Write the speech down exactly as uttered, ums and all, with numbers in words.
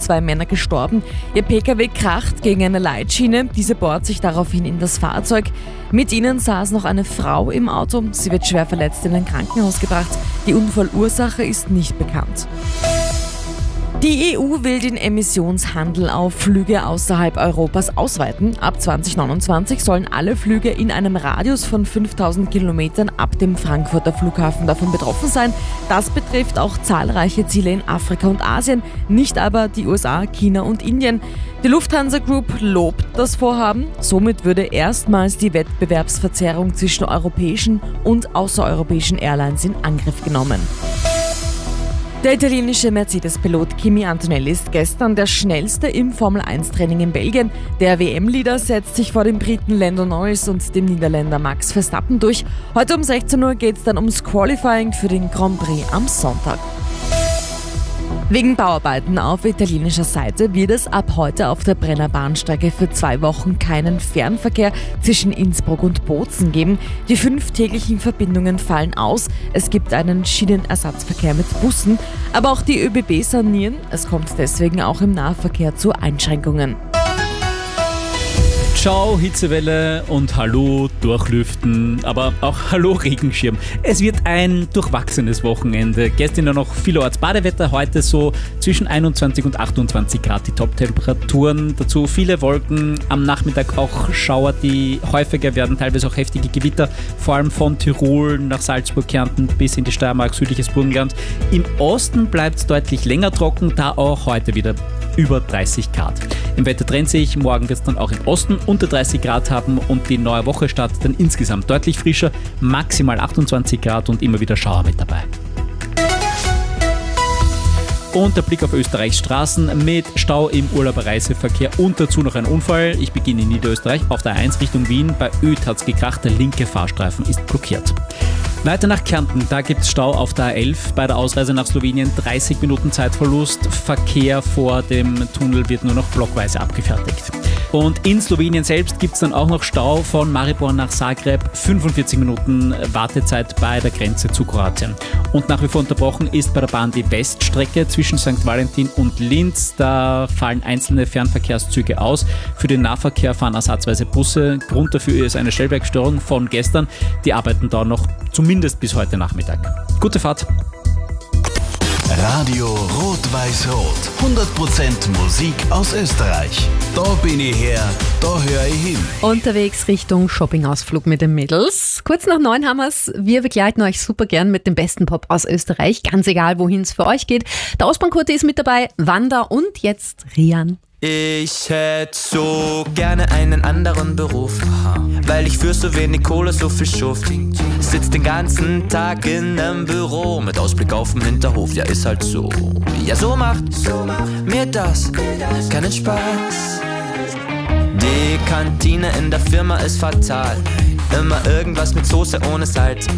zwei Männer gestorben. Ihr Pkw kracht gegen eine Leitschiene. Diese bohrt sich daraufhin in das Fahrzeug. Mit ihnen saß noch eine Frau im Auto. Sie wird schwer verletzt in ein Krankenhaus gebracht. Die Unfallursache ist nicht bekannt. Die E U will den Emissionshandel auf Flüge außerhalb Europas ausweiten. Ab zwanzig neunundzwanzig sollen alle Flüge in einem Radius von fünftausend Kilometern ab dem Frankfurter Flughafen davon betroffen sein. Das betrifft auch zahlreiche Ziele in Afrika und Asien, nicht aber die U S A, China und Indien. Die Lufthansa Group lobt das Vorhaben. Somit würde erstmals die Wettbewerbsverzerrung zwischen europäischen und außereuropäischen Airlines in Angriff genommen. Der italienische Mercedes-Pilot Kimi Antonelli ist gestern der schnellste im Formel eins Training in Belgien. Der W M-Leader setzt sich vor dem Briten Lando Norris und dem Niederländer Max Verstappen durch. Heute um sechzehn Uhr geht es dann ums Qualifying für den Grand Prix am Sonntag. Wegen Bauarbeiten auf italienischer Seite wird es ab heute auf der Brenner Bahnstrecke für zwei Wochen keinen Fernverkehr zwischen Innsbruck und Bozen geben. Die fünf täglichen Verbindungen fallen aus. Es gibt einen Schienenersatzverkehr mit Bussen, aber auch die ÖBB sanieren. Es kommt deswegen auch im Nahverkehr zu Einschränkungen. Ciao Hitzewelle und hallo Durchlüften, aber auch hallo Regenschirm. Es wird ein durchwachsenes Wochenende. Gestern ja noch vielerorts Badewetter, heute so zwischen einundzwanzig und achtundzwanzig Grad die Top-Temperaturen. Dazu viele Wolken, am Nachmittag auch Schauer, die häufiger werden, teilweise auch heftige Gewitter, vor allem von Tirol nach Salzburg, Kärnten bis in die Steiermark, südliches Burgenland. Im Osten bleibt es deutlich länger trocken, da auch heute wieder über dreißig Grad. Im Wetter trennt sich, morgen wird es dann auch im Osten unter dreißig Grad haben und die neue Woche startet dann insgesamt deutlich frischer, maximal achtundzwanzig Grad und immer wieder Schauer mit dabei. Und der Blick auf Österreichs Straßen mit Stau im Urlauber-Reiseverkehr und dazu noch ein Unfall. Ich beginne in Niederösterreich auf der A eins Richtung Wien. Bei Öd hat es gekracht, der linke Fahrstreifen ist blockiert. Weiter nach Kärnten, da gibt es Stau auf der A elf. Bei der Ausreise nach Slowenien dreißig Minuten Zeitverlust. Verkehr vor dem Tunnel wird nur noch blockweise abgefertigt. Und in Slowenien selbst gibt es dann auch noch Stau von Maribor nach Zagreb. fünfundvierzig Minuten Wartezeit bei der Grenze zu Kroatien. Und nach wie vor unterbrochen ist bei der Bahn die Weststrecke zwischen Sankt Valentin und Linz. Da fallen einzelne Fernverkehrszüge aus. Für den Nahverkehr fahren ersatzweise Busse. Grund dafür ist eine Stellwerkstörung von gestern. Die arbeiten da noch zumindest bis heute Nachmittag. Gute Fahrt! Radio Rot-Weiß-Rot. hundert Prozent Musik aus Österreich. Da bin ich her, da höre ich hin. Unterwegs Richtung Shoppingausflug mit den Mädels. Kurz nach neun haben wir's. Wir begleiten euch super gern mit dem besten Pop aus Österreich. Ganz egal, wohin es für euch geht. Der Ostbahnkurte ist mit dabei, Wanda und jetzt Rian. Ich hätte so gerne einen anderen Beruf, weil ich für so wenig Kohle so viel schuft. Sitz den ganzen Tag in einem Büro mit Ausblick auf den Hinterhof, ja ist halt so. Ja so macht mir das keinen Spaß. Die Kantine in der Firma ist fatal, immer irgendwas mit Soße ohne Salz.